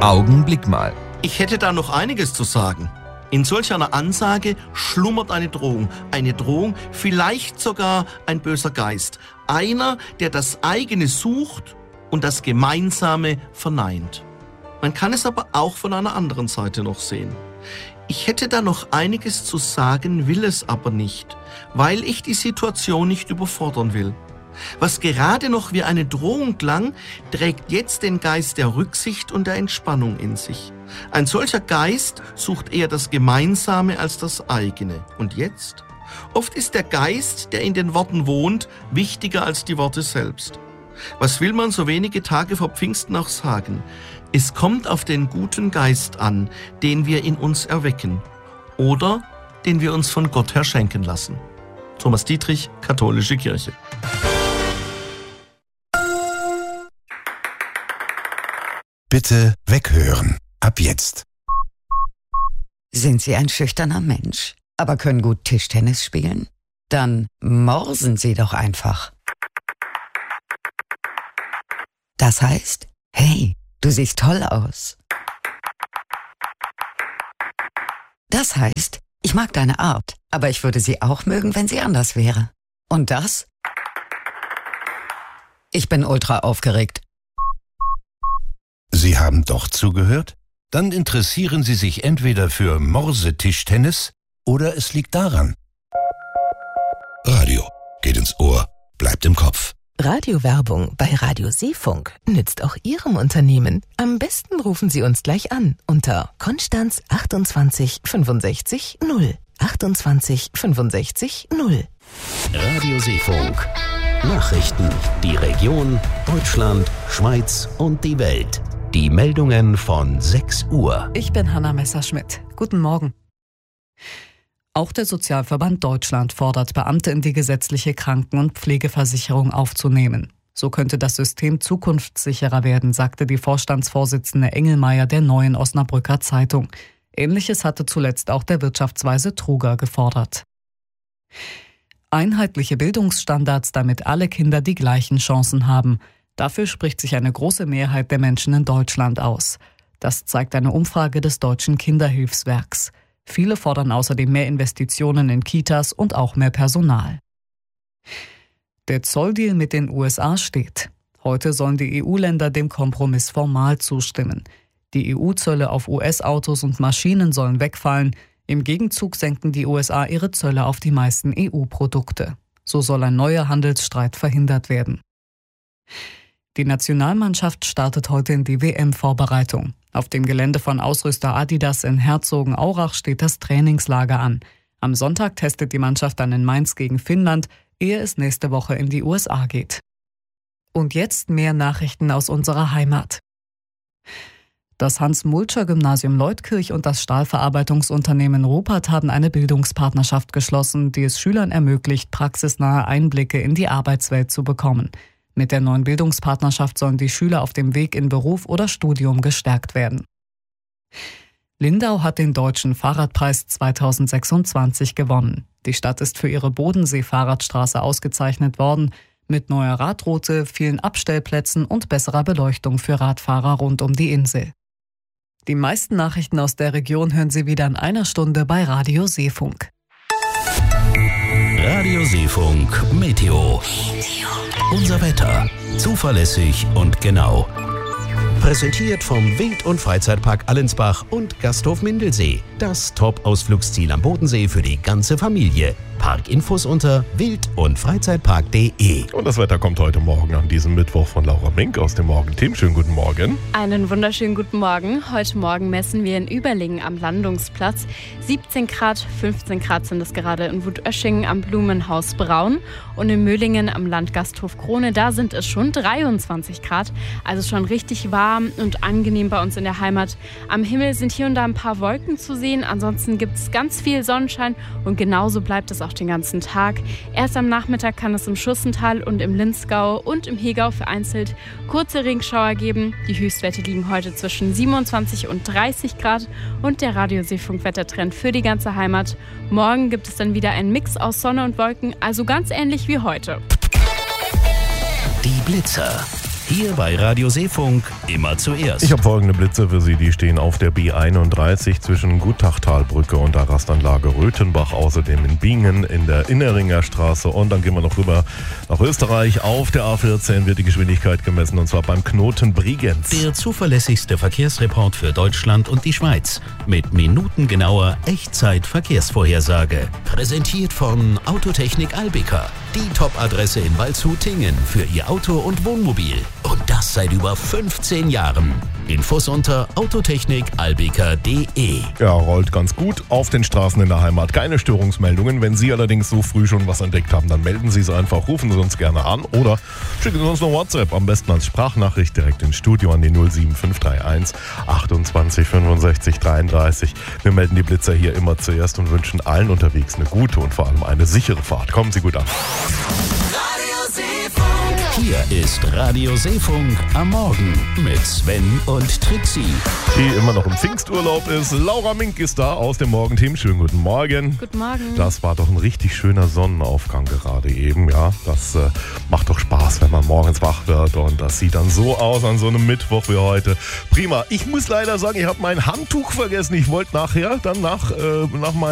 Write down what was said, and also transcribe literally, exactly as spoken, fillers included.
Augenblick mal. Ich hätte da noch einiges zu sagen. In solch einer Ansage schlummert eine Drohung. Eine Drohung, vielleicht sogar ein böser Geist. Einer, der das eigene sucht und das Gemeinsame verneint. Man kann es aber auch von einer anderen Seite noch sehen. Ich hätte da noch einiges zu sagen, will es aber nicht, weil ich die Situation nicht überfordern will. Was gerade noch wie eine Drohung klang, trägt jetzt den Geist der Rücksicht und der Entspannung in sich. Ein solcher Geist sucht eher das Gemeinsame als das eigene. Und jetzt? Oft ist der Geist, der in den Worten wohnt, wichtiger als die Worte selbst. Was will man so wenige Tage vor Pfingsten auch sagen? Es kommt auf den guten Geist an, den wir in uns erwecken oder den wir uns von Gott her schenken lassen. Thomas Dietrich, Katholische Kirche. Bitte weghören. Ab jetzt. Sind Sie ein schüchterner Mensch, aber können gut Tischtennis spielen? Dann morsen Sie doch einfach. Das heißt, hey, du siehst toll aus. Das heißt, ich mag deine Art, aber ich würde sie auch mögen, wenn sie anders wäre. Und das? Ich bin ultra aufgeregt. Sie haben doch zugehört? Dann interessieren Sie sich entweder für Morsetischtennis oder es liegt daran. Radio geht ins Ohr, bleibt im Kopf. Radiowerbung bei Radio Seefunk nützt auch Ihrem Unternehmen. Am besten rufen Sie uns gleich an unter Konstanz achtundzwanzig fünfundsechzig null. achtundzwanzig fünfundsechzig null. Radio Seefunk. Nachrichten, die Region, Deutschland, Schweiz und die Welt. Die Meldungen von sechs Uhr. Ich bin Hanna Messerschmidt. Guten Morgen. Auch der Sozialverband Deutschland fordert, Beamte in die gesetzliche Kranken- und Pflegeversicherung aufzunehmen. So könnte das System zukunftssicherer werden, sagte die Vorstandsvorsitzende Engelmeier der Neuen Osnabrücker Zeitung. Ähnliches hatte zuletzt auch der Wirtschaftsweise Truger gefordert. Einheitliche Bildungsstandards, damit alle Kinder die gleichen Chancen haben. Dafür spricht sich eine große Mehrheit der Menschen in Deutschland aus. Das zeigt eine Umfrage des Deutschen Kinderhilfswerks. Viele fordern außerdem mehr Investitionen in Kitas und auch mehr Personal. Der Zolldeal mit den U S A steht. Heute sollen die E U-Länder dem Kompromiss formal zustimmen. Die E U-Zölle auf U S-Autos und Maschinen sollen wegfallen. Im Gegenzug senken die U S A ihre Zölle auf die meisten E U-Produkte. So soll ein neuer Handelsstreit verhindert werden. Die Nationalmannschaft startet heute in die W M-Vorbereitung. Auf dem Gelände von Ausrüster Adidas in Herzogenaurach steht das Trainingslager an. Am Sonntag testet die Mannschaft dann in Mainz gegen Finnland, ehe es nächste Woche in die U S A geht. Und jetzt mehr Nachrichten aus unserer Heimat. Das Hans-Multscher-Gymnasium Leutkirch und das Stahlverarbeitungsunternehmen Rupert haben eine Bildungspartnerschaft geschlossen, die es Schülern ermöglicht, praxisnahe Einblicke in die Arbeitswelt zu bekommen. Mit der neuen Bildungspartnerschaft sollen die Schüler auf dem Weg in Beruf oder Studium gestärkt werden. Lindau hat den Deutschen Fahrradpreis zweitausendsechsundzwanzig gewonnen. Die Stadt ist für ihre Bodensee-Fahrradstraße ausgezeichnet worden, mit neuer Radroute, vielen Abstellplätzen und besserer Beleuchtung für Radfahrer rund um die Insel. Die meisten Nachrichten aus der Region hören Sie wieder in einer Stunde bei Radio Seefunk. Radio Seefunk Meteo. Unser Wetter. Zuverlässig und genau. Präsentiert vom Wild- und Freizeitpark Allensbach und Gasthof Mindelsee. Das Top-Ausflugsziel am Bodensee für die ganze Familie. Parkinfos unter wild- und freizeitpark punkt de. Und das Wetter kommt heute Morgen an diesem Mittwoch von Laura Mink aus dem Morgenteam. Schönen guten Morgen. Einen wunderschönen guten Morgen. Heute Morgen messen wir in Überlingen am Landungsplatz siebzehn Grad, fünfzehn Grad sind es gerade in Wutöschingen am Blumenhaus Braun und in Möhlingen am Landgasthof Krone, da sind es schon dreiundzwanzig Grad, also schon richtig warm und angenehm bei uns in der Heimat. Am Himmel sind hier und da ein paar Wolken zu sehen, ansonsten gibt es ganz viel Sonnenschein und genauso bleibt es auch den ganzen Tag. Erst am Nachmittag kann es im Schussental und im Linzgau und im Hegau vereinzelt kurze Regenschauer geben. Die Höchstwerte liegen heute zwischen siebenundzwanzig und dreißig Grad und der Radio Seefunk Wettertrend für die ganze Heimat. Morgen gibt es dann wieder einen Mix aus Sonne und Wolken, also ganz ähnlich wie heute. Die Blitzer. Hier bei Radio Seefunk immer zuerst. Ich habe folgende Blitze für Sie, die stehen auf der B einunddreißig zwischen Gutachtalbrücke und der Rastanlage Röthenbach, außerdem in Bingen in der Inneringer Straße, und dann gehen wir noch rüber nach Österreich. Auf der A vierzehn wird die Geschwindigkeit gemessen, und zwar beim Knoten Bregenz. Der zuverlässigste Verkehrsreport für Deutschland und die Schweiz mit minutengenauer Echtzeit-Verkehrsvorhersage. Präsentiert von Autotechnik Albica, die Top-Adresse in Waldshut-Tingen für Ihr Auto und Wohnmobil. Und das seit über fünfzehn Jahren. Infos unter autotechnik albica punkt de. Ja, rollt ganz gut auf den Straßen in der Heimat. Keine Störungsmeldungen. Wenn Sie allerdings so früh schon was entdeckt haben, dann melden Sie es einfach, rufen Sie uns gerne an oder schicken Sie uns eine WhatsApp. Am besten als Sprachnachricht direkt ins Studio an die null sieben fünf drei eins achtundzwanzig fünfundsechzig dreiunddreißig. Wir melden die Blitzer hier immer zuerst und wünschen allen unterwegs eine gute und vor allem eine sichere Fahrt. Kommen Sie gut an. Hier ist Radio Seefunk am Morgen mit Sven und Trixie. Die immer noch im Pfingsturlaub ist. Laura Mink ist da aus dem Morgenteam. Schönen guten Morgen. Guten Morgen. Das war doch ein richtig schöner Sonnenaufgang gerade eben. Ja, das äh, macht doch Spaß, wenn man morgens wach wird, und das sieht dann so aus an so einem Mittwoch wie heute. Prima. Ich muss leider sagen, ich habe mein Handtuch vergessen. Ich wollte nachher dann nach, äh, nach meinem